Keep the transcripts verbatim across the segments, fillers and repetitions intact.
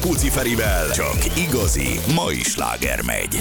Puci Ferivel csak igazi mai sláger megy.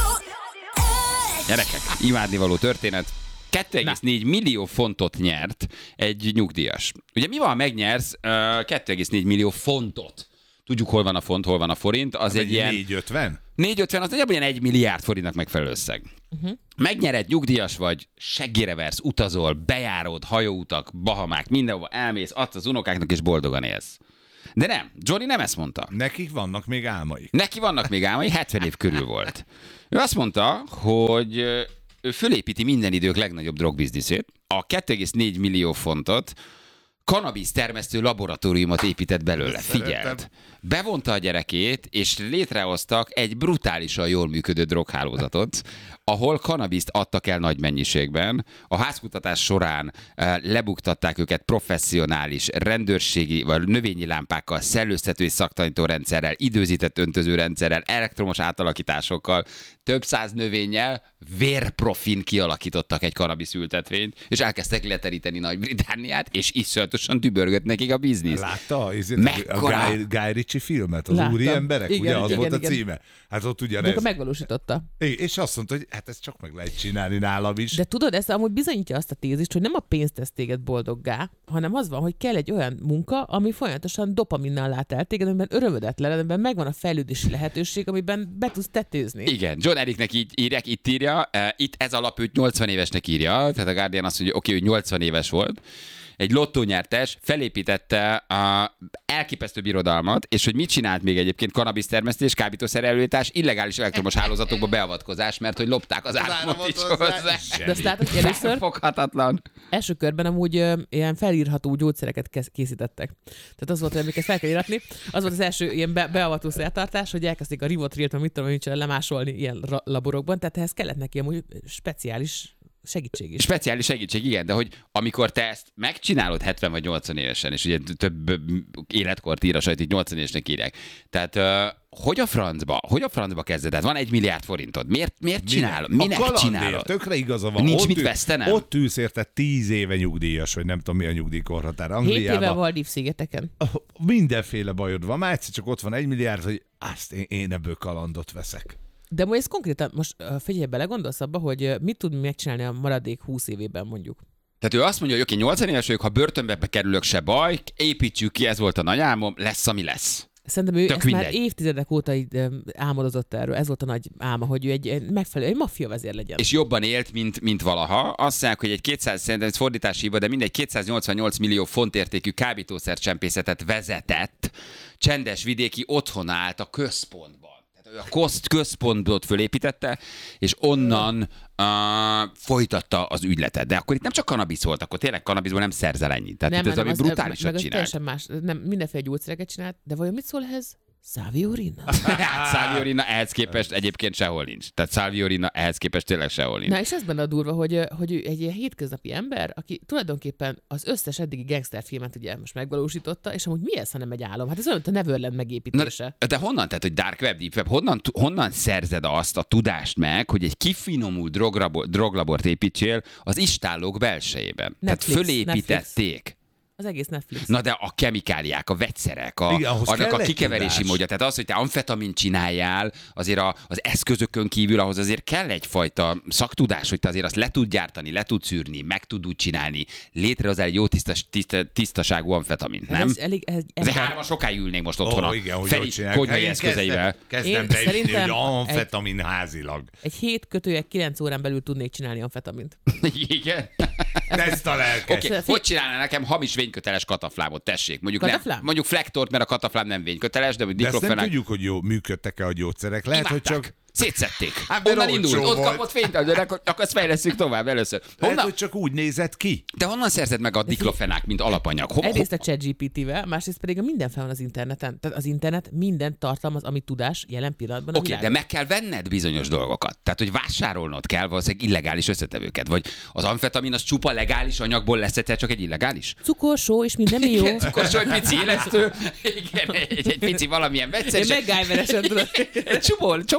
Gyerekek, imádnivaló történet. kettő egész négy millió fontot nyert egy nyugdíjas. Ugye mi van, megnyersz uh, kettő egész négy millió fontot? Tudjuk, hol van a font, hol van a forint. Az, az egy, egy ilyen... négyszázötven? négyszázötven, az nagyjából ilyen egy milliárd forintnak megfelelő összeg. Uh-huh. Megnyered, nyugdíjas vagy, seggére versz, utazol, bejárod, hajóutak, Bahamák, mindenhova elmész, adsz az unokáknak és boldogan élsz. De nem, Johnny nem ezt mondta. Nekik vannak még álmai. Neki vannak még álmai, hetven év körül volt. Ő azt mondta, hogy ő fölépíti minden idők legnagyobb drogbizniszét, a kettő egész négy millió fontot, kannabisz termesztő laboratóriumot épített belőle. Figyeld! Bevonta a gyerekét, és létrehoztak egy brutálisan jól működő droghálózatot, ahol kannabiszt adtak el nagy mennyiségben. A házkutatás során lebuktatták őket professzionális rendőrségi vagy növényi lámpákkal, szellőztető és szaktanító rendszerrel, időzített öntözőrendszerrel, elektromos átalakításokkal, több száz növényel, vérprofin kialakítottak egy kannabisz ültetvényt, és elkezdtek leteríteni Nagy-Britanniát, és iszonyatosan dübörgött nekik a biznisz. Látta a Guy, Guy Ritchie filmet, az Láttam. úri emberek? Igen, ugye az igen, volt igen. a címe. Hát ott ugye... De akkor megvalósította. És azt mondta, hogy hát ezt csak meg lehet csinálni nálam is. De tudod, ez amúgy bizonyítja azt a tézist, hogy nem a pénz tesz téged boldoggá, hanem az van, hogy kell egy olyan munka, ami folyamatosan dopaminnal lát el téged, amiben örömödet lel, amiben megvan a fejlődési lehetőség, amiben be tudsz tetőzni. Igen, John Ericnek így írják, itt írja, itt ez alap őt nyolcvan évesnek írja, tehát a Guardian azt mondja, oké, okay, ő nyolcvan éves volt, egy lottónyertes felépítette a elképesztő birodalmat, és hogy mit csinált még egyébként, kannabisz termesztés, kábítószer előállítás, illegális elektromos hálózatokba beavatkozás, mert hogy lopták az áramot is hozzá. De azt látod, hogy először Foghatatlan. első körben amúgy ö, ilyen felírható gyógyszereket kez- készítettek. Tehát az volt, hogy amiket fel kell íratni. Az volt az első ilyen be- beavató szertartás, hogy elkezdték a rivotrilt, mit tudom, hogy lemásolni ilyen ra- laborokban, tehát ehhez kellett neki amúgy speciális segítség is. Speciális segítség, igen, de hogy amikor te ezt megcsinálod hetven vagy nyolcvan évesen, és ugye több életkort ír a sajt, így nyolcvan évesnek írják. Tehát uh, hogy a francba, hogy a francba kezded? Tehát van egy milliárd forintod. Miért, miért csinálod? Minek a csinálod? Tökre igaza van. Nincs ott mit ül, vesztenem? Ott ülsz érte tíz éve nyugdíjas, vagy nem tudom mi a nyugdíjkorhatár. Hét éve Angliában Maldív-szigeteken. mindenféle bajod van. Már egyszer csak ott van egy milliárd, hogy azt én, én ebből kalandot veszek. De most ez konkrétan, most figyelj bele, gondolsz abba, hogy mit tud megcsinálni a maradék húsz évében mondjuk. Tehát ő azt mondja, hogy oké, nyolcvan éves vagyok, ha börtönbe kerülök, se baj, építsük ki, ez volt a nagy álmom, lesz, ami lesz. Szerintem ő Tök ezt mindegy. már évtizedek óta így, öm, álmodozott erről. Ez volt a nagy álma, hogy ő egy, egy megfelelő, egy maffia vezér legyen. És jobban élt, mint, mint valaha. Azt mondják, hogy egy kétszáz, szerintem ez fordítási hiba, de mindegy kétszáznyolcvannyolc millió font értékű kábítószercsempészetet vezetett, csendes vidéki otthon állt a központban. Ő a koszt központot fölépítette, és onnan uh, folytatta az ügyletet. De akkor itt nem csak kannabisz volt, akkor tényleg kannabiszból nem szerzel ennyit. Tehát nem, itt ez, nem, ami az, brutálisat meg az csinált. teljesen más. Nem, mindenféle gyógyszereket csinált, de vajon mit szól ehhez? Salviorina. Hát Salviorina ehhez képest egyébként sehol nincs. Tehát Salviorina ehhez képest tényleg sehol nincs. Na és ez benne a durva, hogy, hogy ő egy ilyen hétköznapi ember, aki tulajdonképpen az összes eddigi gangsterfilmet ugye most megvalósította, és amúgy mi ez, ha nem egy álom? Hát ez olyan, mint a Neverland megépítése. Na, de honnan, tehát, hogy Dark Web, Deep Web, honnan, honnan szerzed azt a tudást meg, hogy egy kifinomult drograbor, droglabort építsél az istállók belsejében? Netflix, Tehát fölépítették. Netflix. Az egész Netflix. Na de a kemikáliák, a vegyszerek, a, Igen, ahhoz annak kell a egy kikeverési tudás. módja, tehát az, hogy te amfetamin csináljál, azért a, az eszközökön kívül ahhoz azért kell egyfajta szaktudás, hogy te azért azt le tud gyártani, le tud szűrni, meg tud úgy csinálni, létrehozzál egy jó tisztas, tiszta, tisztaságú amfetamint, nem? Ez elég, ez egy Ezért ember- hárman sokáig ülnénk most otthon Ó, a igen, hogy Feri hogy csinálják. konyhai Én eszközeivel. Kezdem, Én kezdem beütni, szerintem hogy amfetamin házilag. Egy hét kötője kilenc órán belül tudnék csinálni amfetamint. Igen. Ezt a lelkes. Oké, okay. Hogy csinálná nekem hamis vényköteles kataflámot? Tessék. Mondjuk, Kataflám? nem, mondjuk flektort, mert a kataflám nem vényköteles, de, De ezt nem diklofenák tudjuk, hogy jó, működtek-e a gyógyszerek. Lehet, hogy csak... Szétszették. Hát, mert Onnan olcsó indult, ott volt. kapott fényt, de akkor, akkor ezt fejlesztjük tovább először. Lehet, Honnan, hogy csak úgy nézett ki. de honnan szerzed meg a diklofenák, mint alapanyag? Ho, ho, Egyrészt a ChatGPT-vel, másrészt pedig a minden fel van az interneten. Tehát az internet mindent tartalmaz, ami tudás jelen pillanatban a Oké, okay, de világon. meg kell venned bizonyos dolgokat. Tehát, hogy vásárolnod kell valószínűleg illegális összetevőket. Vagy az amfetamin az csupa legális anyagból lesz egyszer csak egy illegális? Cukor, só és minden mi jó. Igen, cukorsó, egy pici élesztő, igen, egy, egy pici valamilyen Én vegyszer. és egy- MacGyver-esen tudod. Egy csomó, csomó legális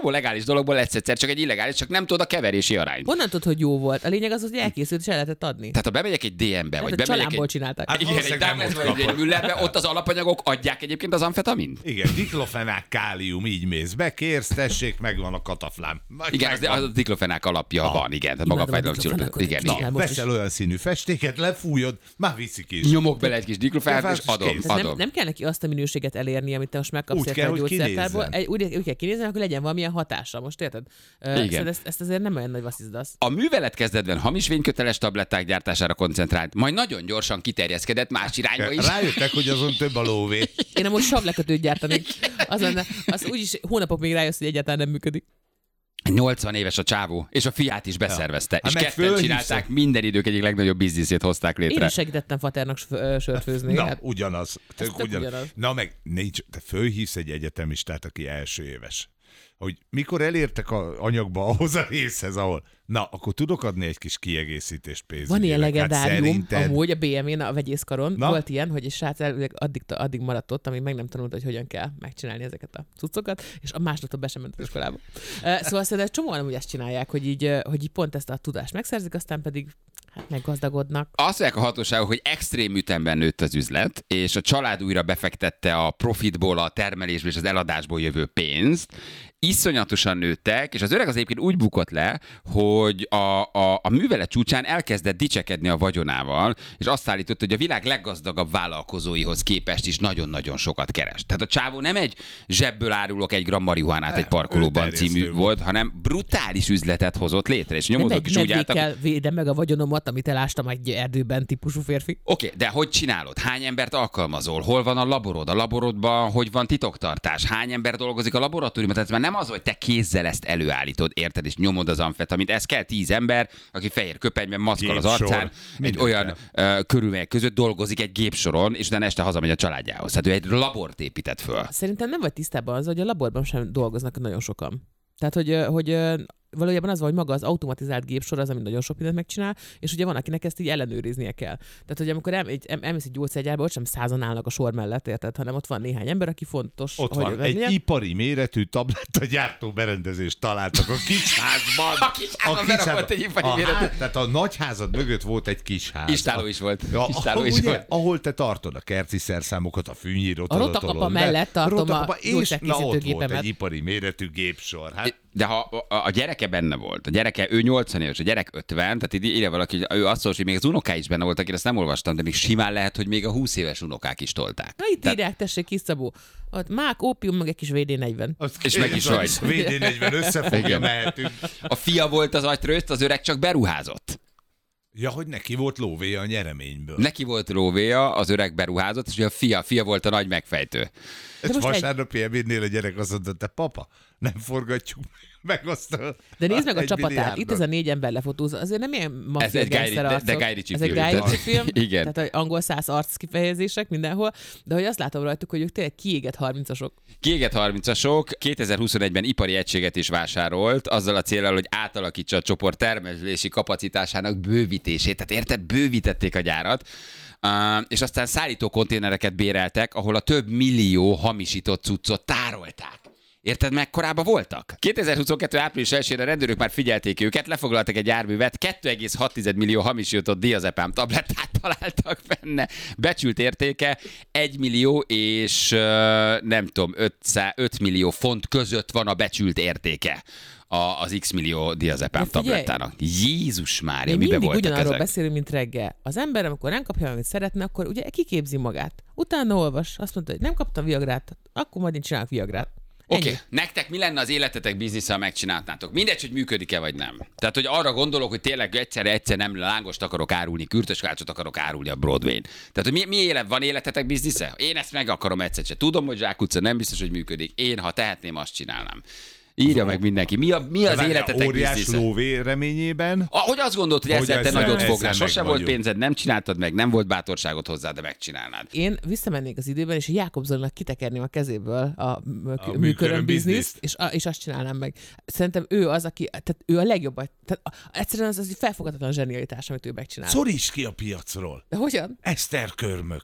dologból lesz egyszer csak egy illegális, csak nem tudod a keverési arányt. Honnan tudod, hogy jó volt? A lényeg az, hogy elkészült, és el lehetett adni. Tehát ha bemegyek egy dé em-be, vagy a bemegyek családból egy... csinálták. Hát Igen, egy valószínűleg nem Douglas ott vagy egy kapod. Müllerbe, ott az alapanyagok adják egyébként az amfetamint? Igen, diklofenák, kálium, így mész be, kérsz, tessék, megvan a kataflám. Majd Igen, az, megvan. az a diklofenák alapja Ah. van, igen. Tehát maga a Imádom a fájdalomcsillapot. diklofenákot, Igen, egy igen. kicsit. Veszel olyan színű festéket, lefújod, már viszik is. Nyomok bele egy kis diklofenát, és És adom, kész. Tehát nem, adom. nem kell neki azt a minőséget elérni, amit te most megkapsz Úgy érte kell, a hogy gyógyszertárból. kinézzen. Egy- Úgy, úgy kell kinézni, akkor legyen valamilyen hatása. Most érted? Igen. Szóval ezt, ezt azért nem olyan nagy vasszizdasz. A művelet kezdetben hamis vényköteles tabletták gyártására koncentrált, majd nagyon gyorsan kiterjeszkedett más irányba is. Rájöttek, hogy azon több a lóvé. Én amúgy savlekötőt gyártanék. Az, lenne, az úgyis hónapok még rájössz, hogy egyáltalán nem működik. nyolcvan éves a csávó, és a fiát is beszervezte. Hát És meg ketten fölhívsz- csinálták, minden idők egyik legnagyobb bizniszét hozták Én létre. is segítettem Faternak s- ö, sört főzni. Na, Hát, ugyanaz. Tök tök ugyanaz. ugyanaz. Na meg, nincs, te fölhívsz egy egyetemistát, aki első éves. Hogy mikor elértek a anyagba ahhoz a részhez, ahol, na, akkor tudok adni egy kis kiegészítést pénzügyileg. van ilyen legendárium, Hát szerinted... amúgy a bé em vén, a vegyészkaron Na? volt ilyen, hogy egy srác elvileg addig, addig maradt ott, amíg meg nem tanult, hogy hogyan kell megcsinálni ezeket a cuccokat, és a másnaptól be sem ment az iskolába. Uh, Szóval szerintem csomóan amúgy ezt csinálják, hogy így, uh, hogy így pont ezt a tudást megszerzik, aztán pedig hát meggazdagodnak. Azt mondják a hatóságok, hogy extrém ütemben nőtt az üzlet, és a család újra befektette a profitból, a termelésből és az eladásból jövő pénzt, iszonyatosan nőttek, és az öreg az egyébként úgy bukott le, hogy a, a, a művelet csúcsán elkezdett dicsekedni a vagyonával, és azt állított, hogy a világ leggazdagabb vállalkozóihoz képest is nagyon-nagyon sokat keres. Tehát a csávó nem egy zsebből árulok egy gram marihuánát egy parkolóban ő terjesztő című volt. volt, hanem brutális üzletet hozott létre, és Nem nyomozók egy is úgy álltak, medvékkel védem meg a vagyonomat, amit elástam egy erdőben típusú férfi. Oké, okay, de hogy csinálod? Hány embert alkalmazol? Hol van a laborod? A laborodban hogy van titoktartás? Hány ember dolgozik a laboratóriumban? Tehát ez már nem az, hogy te kézzel ezt előállítod, érted, és nyomod az amfetamint. Ez kell tíz ember, aki fehér köpenyben, maszkal az Gépsor. arcán, egy Minden olyan uh, körülmények között dolgozik egy gépsoron, és utána este hazamegy a családjához. Tehát ő egy labort épített föl. Szerintem nem vagy tisztában az, hogy a laborban sem dolgoznak nagyon sokan. Tehát, hogy, ö, hogy ö, valójában az van, hogy maga az automatizált gépsor az, ami nagyon sok mindent megcsinál, és ugye van, akinek ezt így ellenőriznie kell. Tehát, hogy amikor el, egy, elmész egy gyógyszergyárba, ott sem százan állnak a sor mellett, érted, hanem ott van néhány ember, aki fontos, Ott hogy van, vennie. egy ipari méretű tablettagyártó berendezést találtak a kisházban. A kisházban berakott egy ipari a méretű. ház- Tehát a nagyházad mögött volt egy kisház. Istáló is volt. Ja, Istáló is ugye, volt. ahol te tartod a kerti szerszámokat, a fűnyírót, A rotakapa mellett tartom a és na ott volt gyógyszerkészítőgépemet. egy ipari méretű gépsor. Hát, De ha a, a gyereke benne volt, a gyereke, ő nyolcvan éves, a gyerek ötven, tehát így írja valaki, hogy ő azt mondja, hogy még az unokái is benne voltak, én ezt nem olvastam, de még simán lehet, hogy még a húsz éves unokák is tolták. Na itt írják, tessék, kis Szabó. Ott mák, ópium, meg egy kis vé dé negyven. az És meg is vagy. vé dé negyven összefogja, Igen. mehetünk. A fia volt az agytrőzt, az öreg csak beruházott. Ja, hogy neki volt lóvéja a nyereményből. Neki volt lóvéja, az öreg beruházott, és ugye a fia, a fia volt a nagy megfejtő. Egy most egy- vasárnapi ebédnél a gyerek azt mondta, te papa, nem forgatjuk meg azt a De nézd meg a egy csapatát, milliárdot. itt ez a négy ember lefotózza, azért nem ilyen Ez maffia egy Guy- gangster de- de arcok. Guy Ritchie Ez egy film. Guy Ritchie film, Igen. tehát hogy angol száz arc kifejezések mindenhol, de hogy azt látom rajtuk, hogy ők tényleg kiégett harmincasok. Kiégett harmincasok kétezer-huszonegyben ipari egységet is vásárolt, azzal a céllal, hogy átalakítsa a csoport termelési kapacitásának bővítését. Tehát érted, bővítették a gyárat. Uh, és aztán szállító konténereket béreltek, ahol a több millió hamisított cuccot tárolták. Érted, mekkorában voltak? kétezer-huszonkettő április elsejére rendőrök már figyelték őket, lefoglaltak egy járművet, két egész hat millió hamisított diazepám tablettát találtak benne. Becsült értéke egy millió és uh, nem tudom, öt millió font között van a becsült értéke a, az X millió diazepám De figyelj! tablettának. Jézus Mária, Mi mibe mindig voltak ugyanarról ezek? beszélünk, mint reggel. Az ember, amikor nem kapja, amit szeretne, akkor ugye kiképzi magát. Utána olvas, azt mondta, hogy nem kaptam viagrát, akkor majd én csinálok viagrát. Oké, Ennyi. okay. Nektek mi lenne az életetek biznisze, ha megcsináltátok? Mindegy, hogy működik-e vagy nem. Tehát, hogy arra gondolok, hogy tényleg egyszerre egyszer nem lángost akarok árulni, kürtöskácsot akarok árulni a Broadway-n. Tehát, hogy mi, mi élet, van életetek biznisze? Én ezt meg akarom egyszer se. Tudom, hogy Zsák utca nem biztos, hogy működik. Én, ha tehetném, azt csinálnám. Írja meg mindenki. Mi, a, mi az Várjál, életetek óriás biznisze? lóvé reményében. Ahogy azt gondolt, hogy Hogy ezzel te ezzel- nagyot ezzel fognál. Sose meg volt vagyunk. pénzed, nem csináltad meg, nem volt bátorságod hozzá, de megcsinálnád. Én visszamennék az időben, és Jákob Zolinak kitekerném a kezéből a, a műkörön műkörön bizniszt. bizniszt, és, a, és azt csinálnám meg. Szerintem ő az, aki, tehát ő a legjobb, tehát a, egyszerűen az, az egy felfoghatatlan zsenialitás, amit ő megcsinál. Szoríts ki a piacról. De hogyan? Eszterkörmök.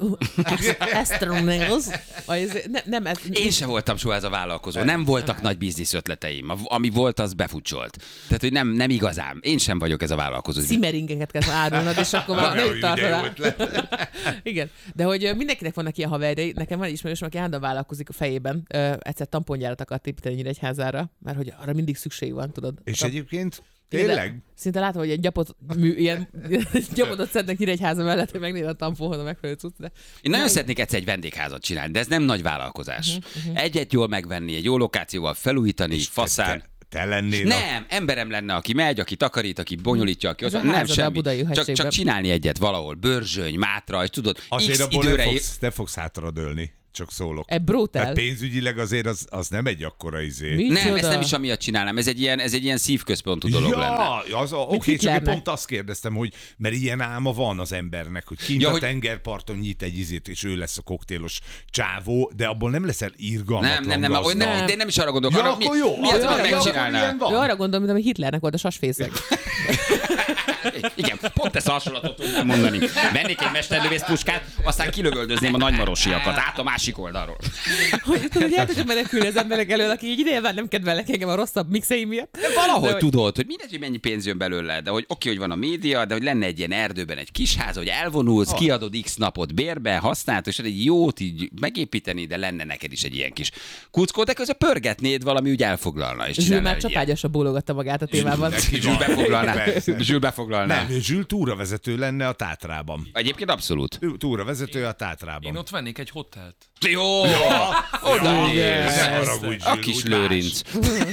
Eszteronéhoz? Nem, nem, ez... Én sem voltam soha ez a vállalkozó. Nem voltak nagy bizniszek. biznisz ötleteim. Ami volt, az befutcsolt. Tehát, hogy nem, nem igazán. Én sem vagyok ez a vállalkozó. Szimeringeket kell árulnod, és akkor már Nagyon nőtt tartod ide el. ötlet. Igen, de hogy ö, mindenkinek vannak ilyen haverjai, nekem van ismerősöm, aki állandóan vállalkozik a fejében. Ö, egyszer tampongyárat akart építeni Nyíregyházára, mert hogy arra mindig szükség van, tudod. És A- egyébként Igen, de tényleg? Szinte látom, hogy egy gyapot, mű, ilyen gyapotot szednek Nyíregyháza mellett, hogy megnézed a tamponhoz a megfelelő cucc. De... Én nagyon szeretnék egyszer egy vendégházat csinálni, de ez nem nagy vállalkozás. Egyet jól megvenni, egy jó lokációval felújítani, faszán. Te, te lennél Nem, emberem lenne, aki megy, aki takarít, aki bonyolítja, aki Ez az, a nem házad a semmi. Budai Csak, hegységben. csak csinálni egyet valahol, Börzsöny, Mátra, és tudod, Azért X abból időre... nem fogsz, te fogsz hátradőlni, csak szólok. Egy brutal. Tehát pénzügyileg azért az, az nem egy akkora izé. Mi? Nem, Micsoda? ezt nem is amiatt csinálnám, ez egy ilyen, ez egy ilyen szívközpontú dolog lenne. Ja, az a, oké, csak én Hitlernek. pont azt kérdeztem, hogy mert ilyen álma van az embernek, hogy kint Ja, a hogy- tengerparton nyit egy izét, és ő lesz a koktélos csávó, de abból nem leszel irgalmatlan Nem, nem, nem, gazdag. nem, de én nem is arra gondolok. Ja, arra, akkor jó, mi az, akkor amit jó, akkor megcsinálnál? ilyen van. Ő arra gondol, mint ami Hitlernek volt a sasfészek. Igen, pont ezt a hasonlatot tudnám mondani. Vennék egy mesterlövész puskát, aztán kilövöldözném a nagymarosiakat át a másik oldalról. Hogy tudod, hogy el tudjuk menekülni az emberek elől, aki így ideje már nem kedvelnek engem a rosszabb mixeim miatt. De valahogy De hogy- tudod, hogy mindegy, hogy mennyi pénz jön belőle, de hogy oké, hogy van a média, de hogy lenne egy ilyen erdőben egy kis ház, hogy elvonulsz, kiadod x napot bérbe, használod, és egy jót így megépíteni, de lenne neked is egy ilyen kis kuckó, de közben pörgetnéd, valami úgy elfoglalna. És Zsül csinálna már egy ilyen. csapágyasra bólogatta magát a témában. Neki Zsül van. befoglalná. Persze. Zsül befoglalná. Nem, Zsül túravezető lenne a Tátrában. Egyébként abszolút. Ő túravezető a Tátrában. Én ott vennék egy hotelt. Jó! Oda nézz! Ne haragudj, A Zsül, kis úgy más. Lőrinc.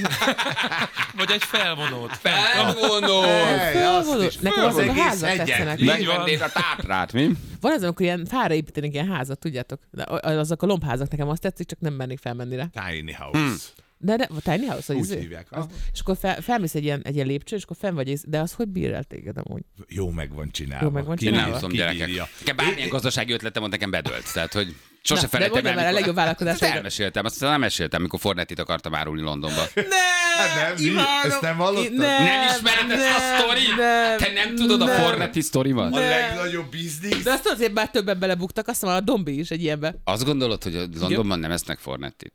Vagy egy felvonót. Felvonó! Hey, azt is Nekem föl azok a egész házak egyen. tetszenek. Így van. Megvennéd a Tátrát, mi? Van az, amikor ilyen fára építenek ilyen házat, tudjátok? De azok a lombházak nekem azt tetszik, csak nem mernék felmenni rá. Tiny house. Hmm. De, de a tiny house, hogy Úgy izé? hívják. Az, és akkor fel, felmész egy ilyen, egy ilyen lépcső, és akkor fenn vagy, ész- de az hogy bír el téged amúgy? Jó meg van csinálva. Jó meg van Ki Én csinálva. nem bírja, tudom, ki gyerekek. bírja. Nekem bármilyen gazdasági ötletem volt, nekem bedölt. Tehát, hogy sose Na, de felejtem mondjam el. már a mikor- legjobb vállalkozás. Ezt elmeséltem, azt nem meséltem, amikor Fornettit akartam árulni Londonba. Hát nem, mi? Ezt nem hallottad? Nem ismered ezt a sztorit? nem, Te nem tudod a nem. Fornetti sztorimat? A legnagyobb biznisz. De azt tudod, hogy már többen belebuktak, azt mondom, a Dombi is egy ilyenbe. Azt gondolod, hogy a Londonban nem esznek Fornettit?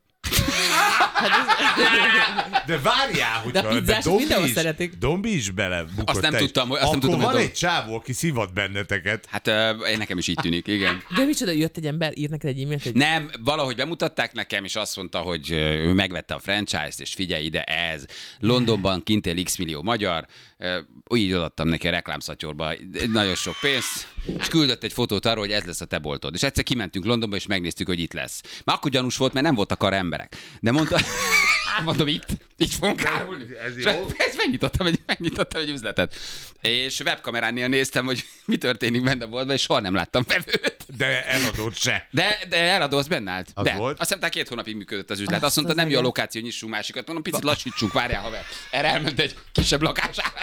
De várjál, hogy De a pizzások mindenhol is, szeretik. Dombi is belebukott. Azt nem egy- tudtam, hogy- azt nem Akkor tudtam, hogy van Dom- egy csávó, aki szivat benneteket. Hát uh, én nekem is így tűnik, igen. De micsoda, jött egy ember, ír neked egy e-mailt, hogy Nem, valahogy bemutatták nekem, és azt mondta, hogy ö, ő megvette a franchise-t, és figyelj ide, ez. Londonban kint él x millió magyar, ö, így odaadtam neki a reklámszatyorba egy nagyon sok pénzt, és küldött egy fotót arról, hogy ez lesz a te boltod. És egyszer kimentünk Londonba, és megnéztük, hogy itt lesz. Már akkor gyanús volt, mert nem voltak arra emberek. De mondta, mondom, itt, így fogunk árulni. Ez És jó. ezt megnyitottam egy, megnyitottam egy üzletet. És webkameránnél néztem, hogy mi történik benne a boltban, és soha nem láttam vevőt. De eladott se. De, de eladó, az benne állt. Az de. volt? Azt hiszem, két hónapig működött az üzlet. Azt Azt mondta, az nem jó a igen. lokáció, nyissunk másikat. Mondom, picit lassítsunk, várjál, haver. Erre elment egy kisebb lakására.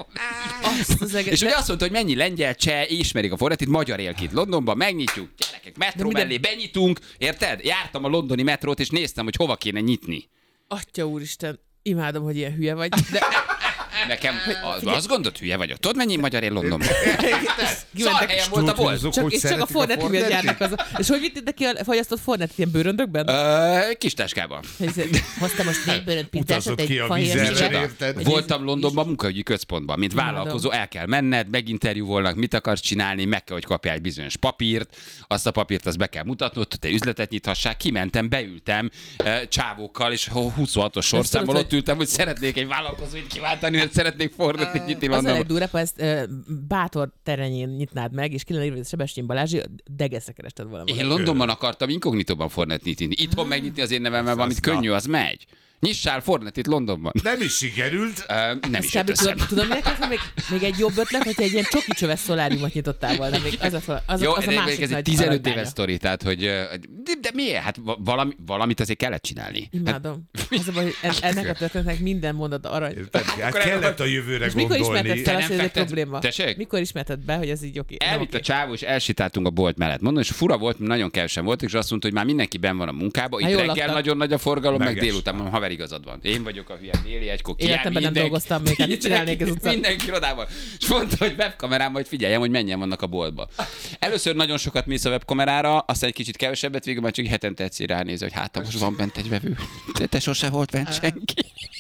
azt az egész... És ugye azt mondta, hogy mennyi lengyel, cseh, ismerik a Fornettit, magyar él ki itt Londonban, megnyitjuk, gyerekek, metró minden- mellé benyitunk, érted? Jártam a londoni metrót, és néztem, hogy hova kéne nyitni. Atya úristen, imádom, hogy ilyen hülye vagy. De Nekem az, azt gondolt, hülye vagyok. Tudod, mennyi magyar él Londonban? Szar kimentek, helyen volt a Tudod, hogy bolt. azok csak, hogy és csak a szeretik Fornetti miatt Fornettit? járnak az. És hogy vittétek ki a fagyasztott Fornetit ilyen bőröndökben? Ö, Kis táskában. Hoztam most négy bőrönt pizzásot, Utazott egy ki a fahér vízerre, micsoda. érted? Egy- Voltam Londonban munkaügyi központban, mint Imádom. vállalkozó, el kell menned, meginterjúvolnak, mit akarsz csinálni, meg kell, hogy kapjál egy bizonyos papírt, azt a papírt azt be kell mutatnod, hogy te üzletet nyithassák, kimentem, beültem eh, csávókkal, és huszonhatos sorszámmal tudod, ott ültem, hogy szeretnék egy vállalkozóit kiváltani, hogy szeretnék Fornettit nyitni Az a Londonban. legdurvább, ha ezt uh, bátor terenyén nyitnád meg, és ki lenne írva, hogy Sebestyén Balázsi, degeszre kerested volna. Én Londonban akartam inkognitóban Fornettit nyitni. Itthon megnyitni az én nevemmel valamit könnyű, az megy. Nyissál Fornettit Londonban. Nem is sikerült. Ö, nem Ez is jött kb. össze. Tudom, tudom, minek lesz még, még egy jobb ötlet, hogyha egy ilyen csoki csöves szoláriumot nyitottál volna. Még az, a, az, Jó, az a de másik ez egy nagy tizenöt aranybánya. éves sztori, tehát hogy... ö, De, de miért? Hát va- valami, valamit azért kellett csinálni. Imádom. Az a baj, hogy en- ennek a történetnek minden mondat arany. Érted? Hát Akkor kellett a jövőre És mikor ismerted gondolni. fel Te azt, nem hogy ez egy fektetsz- probléma? Tessék? Mikor ismerted be, hogy ez így oké? nem Elvitt oké? a csávó, és elsitáltunk a bolt mellett. Mondom, és fura volt, mert nagyon kevesen voltak, és azt mondta, hogy már mindenki benn van a munkába. Itt Hát jól reggel laktak. nagyon nagy a forgalom, meg Meges. délután mondom, haver, igazad van. Én vagyok a hülye, Déli, egykor kiáll Életemben nem mindenki- dolgoztam még, hát mit csinálnék ez utcán? Mindenki irodában. És mondta, hogy webkamerán majd figyeljem, hogy menjen vannak a boltba. Először nagyon sokat mész a webkamerára, aztán egy kicsit kevesebbet, végül már csak hetente egyszer ránéz, hogy hát most van bent egy vevő. Te, te sose volt bent senki.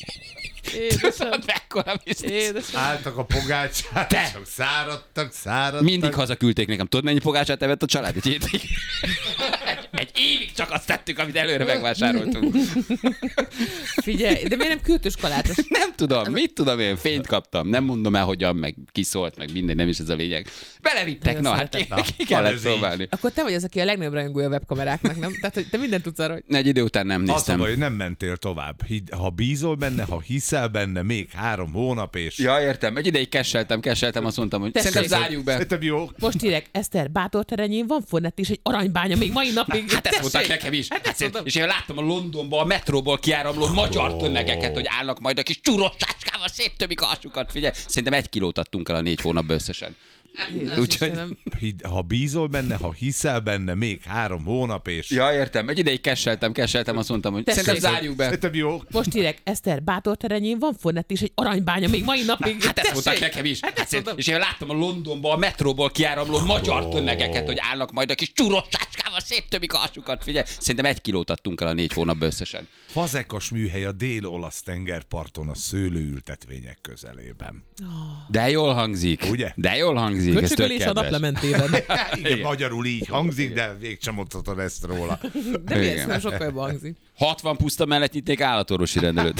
Édesem, Mekkora biznisz. édesem. Álltak a pogácsát, Te! csak száradtak, száradtak. Mindig hazaküldték nekem. Tudod, mennyi pogácsát evett a család egy hétig? Egy évig csak azt tettük, amit előre megvásároltunk. Figyelj, de miért nem kürtös kalácsos? Nem tudom, mit tudom én, fényt kaptam. Nem mondom el, hogyan, meg kiszólt, meg minden, nem is ez a lényeg. Belevittek, Nagyon na, hát ki, szeretem. ki kellett ez így. próbálni. Akkor te vagy az, aki a legnagyobb rajongója a webkameráknak, nem? Tehát, hogy te mindent tudsz arra, hogy... Egy idő után nem Az a néztem. baj, hogy nem mentél tovább. Hidd- Ha bízol benne, ha hiszel benne, még három hónap és... Ja, értem. Egy ideig kesseltem, kesseltem, azt mondtam, hogy Tessék. szerintem zárjuk be. Szerintem jó. Most írek, Eszter, bátor terenyén van fornet és egy arranybánya még mai napig. Hát ezt mondták Tessék! nekem is. Hát ezt Hát mondom. és én láttam a Londonban, a metróból kiáramló magyar tömegeket, hogy állnak majd a kis csuros sáskával, széttömik a hasukat. Figyelj, szerintem egy kilót adtunk el a négy hónapban összesen. Jézus Úgyhogy- Istenem. Hidd- Ha bízol benne, ha hiszel benne, még három hónap és... Ja, értem. Egy ideig kesseltem, kesseltem, azt mondtam, hogy Tessék. szerintem zárjuk be. Szerintem jó. Most írek, Eszter, bátor terenyén van fornet és egy arranybánya még mai napig. Hát ezt mondták Tessék! nekem is. Hát ezt Hát mondom. és én láttam a Londonban, a metróból kiáramló magyar tömegeket, hogy állnak majd a kis csuros sáskával, széttömik a hasukat. Figyelj, szerintem egy kilót adtunk el a négy hónapban összesen. Fazekas műhely a dél-olasz tengerparton a szőlőültetvények közelében. De jól hangzik. Ugye? De jól hangzik. Ez tök Köcsögölés a kedves. naplementében. Igen, magyarul így hangzik, de mégsem mondhatod ezt róla. De miért? Igen. Nem sokkal jobban hangzik. hatvan puszta mellett nyitnék állatorvosi rendelőt.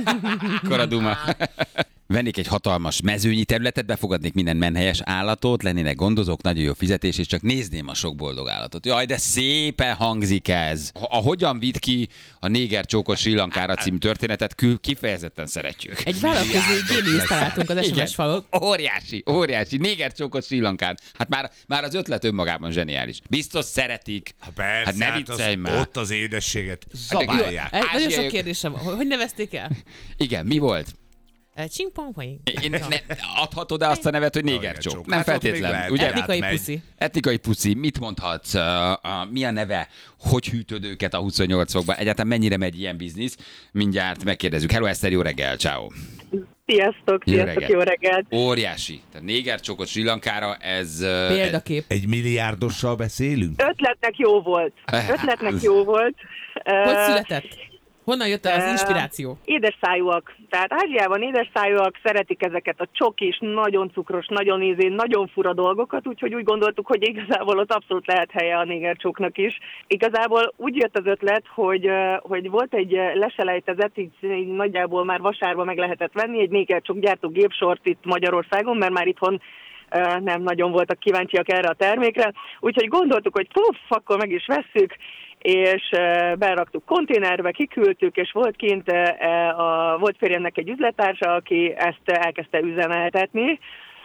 Koraduma. Vennék egy hatalmas mezőnyi területet, befogadnék minden menhelyes állatot, lennének gondozók, nagyon jó fizetés, és csak nézném a sok boldog állatot. Jaj, de szépen hangzik ez. A Hogyan vitt ki a Néger csókos Sri Lankára című történetet kül- kifejezetten szeretjük. Egy vállalkozói géniuszt találtunk az es em es falon. Óriási, óriási. Néger csókos Sri Lankán. Hát már, már az ötlet önmagában zseniális. Biztos szeretik. Ha persze, Hát ne hát viccelj az, már. ott az édességet zabálják. Egy, nagyon sok Ázsiaiak- kérdésem van. Hogy hogy nevezték el? Igen, mi volt? Csingpong Én, ne, adhatod-e azt a nevet, hogy néger csók? csók. Nem Hát ott még feltétlen. lehet. Ugye? Etnikai megy. puszi. Etnikai puszi, mit mondhatsz? Uh, uh, mi a neve? Hogy hűtöd őket a huszonnyolc fokban? Egyáltalán mennyire megy ilyen biznisz? Mindjárt megkérdezzük. Hello, Eszter, jó reggel, ciao. Sziasztok, Jó sziasztok, reggelt. jó reggelt. Óriási. Tehát néger csókot Sri Lankára, ez... Uh, Példakép. Egy milliárdossal beszélünk? Ötletnek jó volt. Ötletnek jó volt. Hogy Ö, született? Honnan jött el az inspiráció? Édesszájúak. Tehát Ázsiában édesszájúak szeretik ezeket a csokis, nagyon cukros, nagyon ízén, nagyon fura dolgokat, úgyhogy úgy gondoltuk, hogy igazából ott abszolút lehet helye a négercsóknak is. Igazából úgy jött az ötlet, hogy, ö, hogy volt egy leselejtezet, így, így nagyjából már vasárban meg lehetett venni, egy négercsók gyártó gépsort itt Magyarországon, mert már itthon ö, nem nagyon voltak kíváncsiak erre a termékre. Úgyhogy gondoltuk, hogy puff, akkor meg is vesszük, és uh, beraktuk konténerbe, kiküldtük, és volt kint uh, a volt férjemnek egy üzlettársa, aki ezt elkezdte üzemeltetni.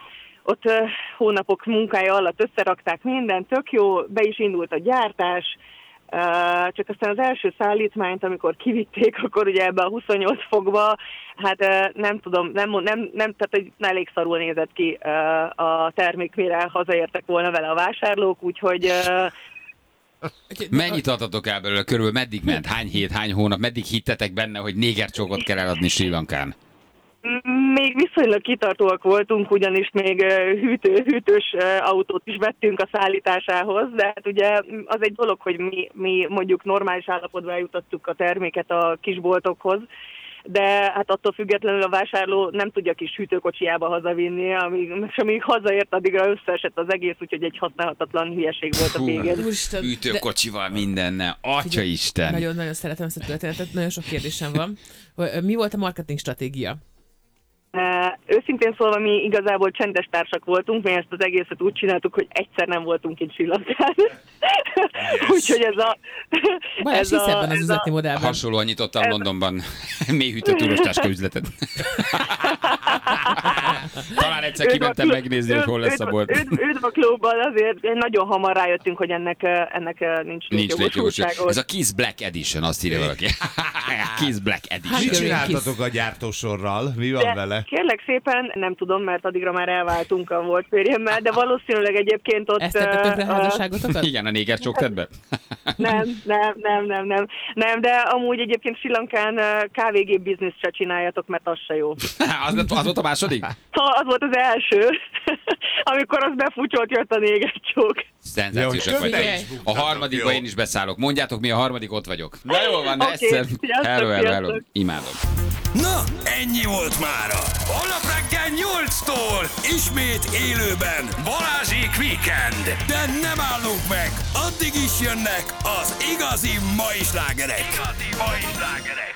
Ott uh, hónapok munkája alatt összerakták mindent, tök jó, be is indult a gyártás, uh, csak aztán az első szállítmányt, amikor kivitték, akkor ugye ebbe a huszonnyolc fokba, hát uh, nem tudom, nem, nem, nem, tehát hogy elég szarul nézett ki uh, a termék, mire hazaértek volna vele a vásárlók, úgyhogy... Uh, Mennyit adtatok el belőle? Körülbelül meddig ment? Hány hét, hány hónap? Meddig hittetek benne, hogy néger csókot kell eladni Sri Lankán? Még viszonylag kitartóak voltunk, ugyanis még ö, hűtő, hűtős ö, autót is vettünk a szállításához, de hát ugye az egy dolog, hogy mi, mi mondjuk normális állapotban eljutottuk a terméket a kisboltokhoz, de hát attól függetlenül a vásárló nem tudja kis hűtőkocsijába hazavinni, amíg, és amíg hazaért, addigra összeesett az egész, úgyhogy egy használhatatlan hülyeség volt a végén. Úristen, de- Ütőkocsival mindennel. Atya Figyelj, Isten. Nagyon-nagyon szeretem ezt a történetet, nagyon sok kérdésem van. Hogy, Mi volt a marketing stratégia? Uh, őszintén szólva mi igazából csendes társak voltunk, mi ezt az egészet úgy csináltuk, hogy egyszer nem voltunk itt Sri Lankán. Úgyhogy ez a... Balázs hisz ebben az ez üzleti modellben. Hasonlóan nyitottam Londonban mélyhűtő túrostáska üzletet. Talán egyszer kimentem megnézni, hogy hol lesz a bolt. Üdvaklóban azért nagyon hamar rájöttünk, hogy ennek, ennek nincs Nincs létjogosítás. létjogosultsága. Ez a Kiss Black Edition, azt írja valaki. Kiss Black Edition. Mit Kis. csináltatok a gyártósorral? Mi van De vele? kérlek szépen, nem tudom, mert addigra már elváltunk a volt férjemmel, de valószínűleg egyébként ott... Ezt tette tönkre ö, ö, házasságotokat? Igen, a néger csók tett be? Nem, nem, nem, nem, nem, nem, de amúgy egyébként Sri Lankán ö, kávégép bizniszt se csináljatok, mert az se jó. Az, lett- az volt a második? Szóval az volt az első, amikor az befutyolt, jött a néger csók. Szenzációsak Jó, vagytok. figyelj. A harmadikba Jó. én is beszállok. Mondjátok, mi a harmadik, ott vagyok. Na jól van, de Oké, egyszer. sziasztok, Hello, hello, hello. sziasztok. Imádom. Na, ennyi volt mára. Holnap reggel nyolctól ismét élőben Balázsék Weekend. De nem állunk meg, addig is jönnek az igazi mai slágerek. Igazi mai slágerek.